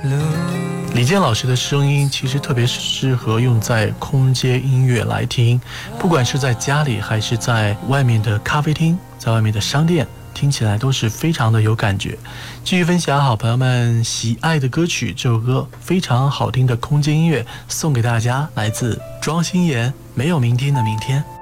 李健老师的声音其实特别适合用在空间音乐来听，不管是在家里还是在外面的咖啡厅，在外面的商店，听起来都是非常的有感觉。继续分享好朋友们喜爱的歌曲，这首歌非常好听的空间音乐送给大家，来自庄心妍，没有明天的明天。